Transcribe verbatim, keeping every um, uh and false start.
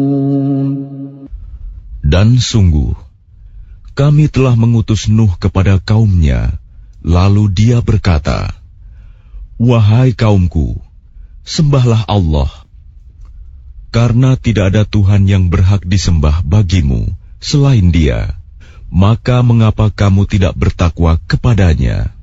Dan sungguh, kami telah mengutus Nuh kepada kaumnya, lalu dia berkata, "Wahai kaumku, sembahlah Allah, karena tidak ada Tuhan yang berhak disembah bagimu selain Dia, maka mengapa kamu tidak bertakwa kepadanya?"